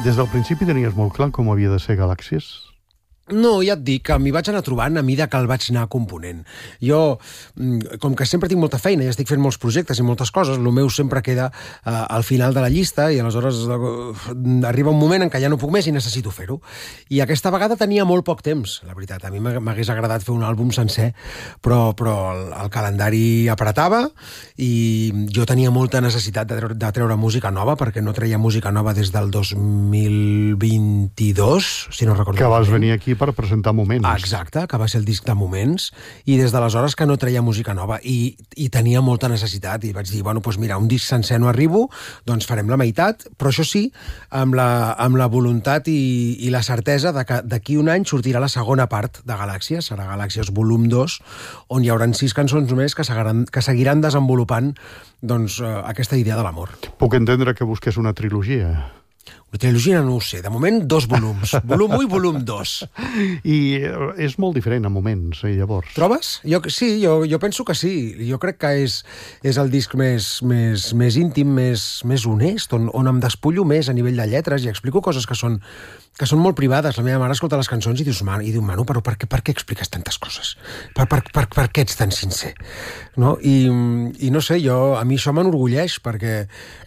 Des del principi tenies molt clar com havia de ser Galàxies? No, ja et dic, que m'hi vaig anar trobant a mida que el vaig anar component. Jo, com que sempre tinc molta feina i estic fent molts projectes i moltes coses, el meu sempre queda al final de la llista i aleshores arriba un moment en què ja no puc més i necessito fer-ho. I aquesta vegada tenia molt poc temps, la veritat. A mi m'hagués agradat fer un àlbum sencer, però el calendari apretava i jo tenia molta necessitat de treure música nova, perquè no treia música nova des del 2022, si no recordo. Que vas venir aquí per presentar Moments. Exacte, que va ser el disc de Moments, i des d'aleshores que no treia música nova, i tenia molta necessitat, i vaig dir, bueno, doncs mira, un disc sencer no arribo, doncs farem la meitat, però això sí, amb la voluntat i la certesa de que d'aquí un any sortirà la segona part de Galàxies, serà Galàxies volum 2, on hi haurà 6 cançons més que seguiran desenvolupant doncs, aquesta idea de l'amor. Puc entendre que busques una trilogia. Una trilogia no ho sé, de moment 2 volums, volum 1 i volum 2. I és molt diferent a Moments, llavors. Trobes? Sí, jo penso que sí. Jo crec que és el disc més íntim, més honest, on em despullo més a nivell de lletres i explico coses que són molt privades. La meva mare escolta les cançons i diu, Manu, però per què expliques tantes coses? Per què ets tan sincer? No? I no sé, a mi això m'enorgulleix, perquè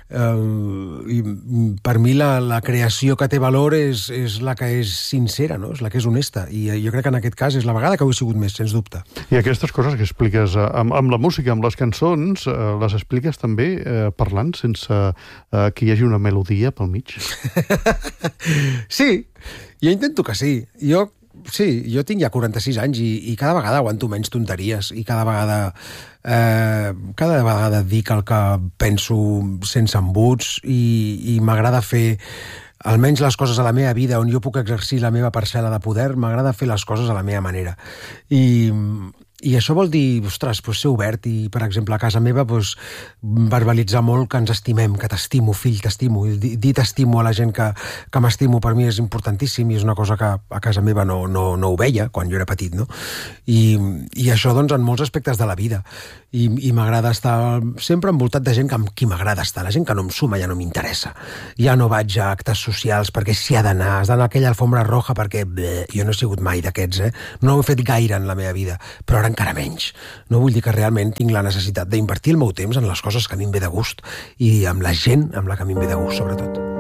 per mi la creació que té valor és la que és sincera, no? És la que és honesta, i jo crec que en aquest cas és la vegada que ho he sigut més, sens dubte. I aquestes coses que expliques amb la música, amb les cançons, les expliques també parlant sense que hi hagi una melodia pel mig? Sí, jo intento que sí. Jo tinc ja 46 anys i cada vegada aguanto menys tonteries i cada vegada dic el que penso sense embuts i m'agrada fer almenys les coses a la meva vida on jo puc exercir la meva parcel·la de poder, m'agrada fer les coses a la meva manera. I això vol dir, ostres, ser obert i, per exemple, a casa meva verbalitzar molt que ens estimem, que t'estimo, fill, t'estimo. Dir t'estimo a la gent que m'estimo per mi és importantíssim i és una cosa que a casa meva no ho veia quan jo era petit, no? I això, doncs, en molts aspectes de la vida. I m'agrada estar sempre envoltat de gent amb qui m'agrada estar. La gent que no em suma ja no m'interessa. Ja no vaig a actes socials perquè s'hi ha d'anar, has d'anar a aquella alfombra roja perquè jo no he sigut mai d'aquests, No ho he fet gaire en la meva vida, però ara encara menys. No vull dir que realment tinc la necessitat d'invertir el meu temps en les coses que a mi em ve de gust i amb la gent amb la que a mi em ve de gust, sobretot.